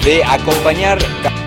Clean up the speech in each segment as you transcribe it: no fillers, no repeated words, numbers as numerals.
de acompañar.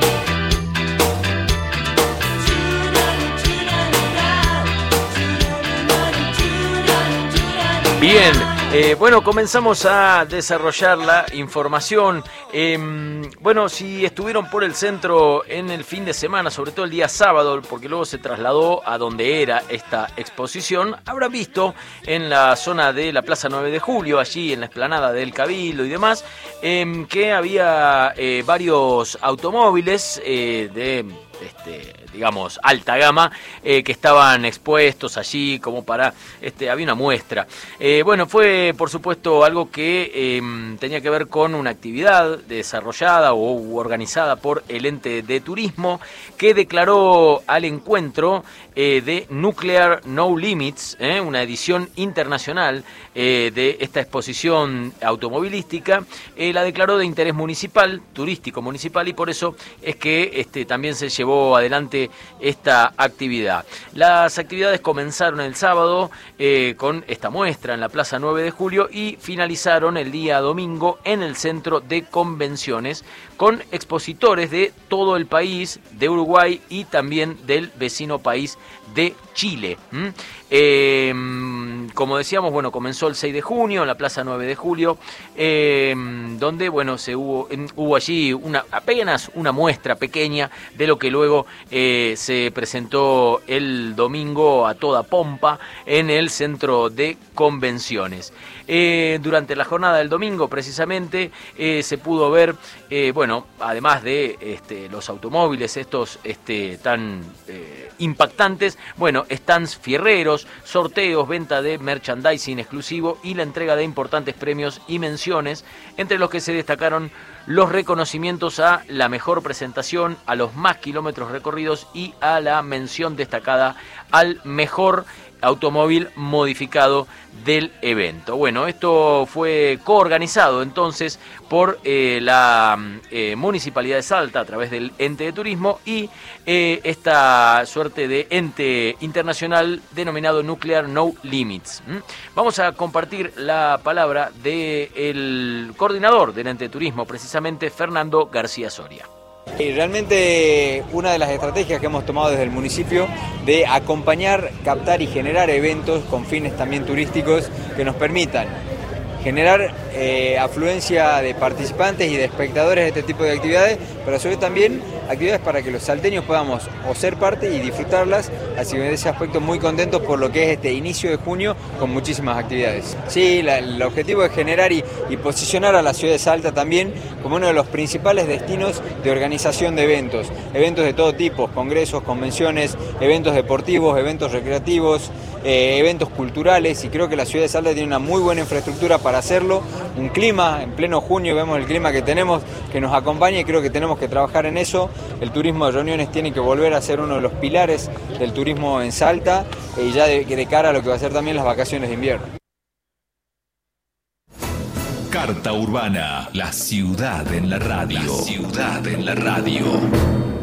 Bien, bueno, comenzamos a desarrollar la información. Bueno, si estuvieron por el centro en el fin de semana, sobre todo el día sábado, porque luego se trasladó a donde era esta exposición, habrán visto en la zona de la Plaza 9 de Julio, allí en la explanada del Cabildo y demás, que había varios automóviles digamos, alta gama, que estaban expuestos allí como para, había una muestra. Bueno, fue por supuesto algo que tenía que ver con una actividad desarrollada o organizada por el ente de turismo, que declaró al encuentro de Nuclear No Limits, una edición internacional de esta exposición automovilística, la declaró de interés municipal, turístico municipal, y por eso es que también se llevó adelante esta actividad. Las actividades comenzaron el sábado con esta muestra en la Plaza 9 de Julio y finalizaron el día domingo en el Centro de Convenciones con expositores de todo el país, de Uruguay y también del vecino país de Chile. Como decíamos, bueno, comenzó el 6 de junio en la Plaza 9 de Julio, donde, bueno, hubo allí apenas una muestra pequeña de lo que luego se presentó el domingo a toda pompa en el Centro de Convenciones. Durante la jornada del domingo, precisamente, se pudo ver, bueno, además de los automóviles estos tan impactantes, bueno, stands fierreros, sorteos, venta de merchandising exclusivo y la entrega de importantes premios y menciones, entre los que se destacaron los reconocimientos a la mejor presentación, a los más kilómetros recorridos y a la mención destacada al mejor automóvil modificado del evento. Bueno, esto fue coorganizado entonces por la Municipalidad de Salta a través del ente de turismo y esta suerte de ente internacional denominado Nuclear No Limits. Vamos a compartir la palabra del coordinador del ente de turismo, precisamente Fernando García Soria. Y realmente una de las estrategias que hemos tomado desde el municipio de acompañar, captar y generar eventos con fines también turísticos que nos permitan generar afluencia de participantes y de espectadores de este tipo de actividades, pero sobre todo también actividades para que los salteños podamos o ser parte y disfrutarlas, así que en ese aspecto muy contentos por lo que es este inicio de junio con muchísimas actividades. Sí, el objetivo es generar y posicionar a la ciudad de Salta también como uno de los principales destinos de organización de eventos de todo tipo, congresos, convenciones, eventos deportivos, eventos recreativos, eventos culturales, y creo que la ciudad de Salta tiene una muy buena infraestructura para hacerlo, un clima, en pleno junio vemos el clima que tenemos, que nos acompaña, y creo que tenemos que trabajar en eso. El turismo de reuniones tiene que volver a ser uno de los pilares del turismo en Salta, y ya de cara a lo que va a ser también las vacaciones de invierno. Carta Urbana, la ciudad en la radio. La ciudad en la radio.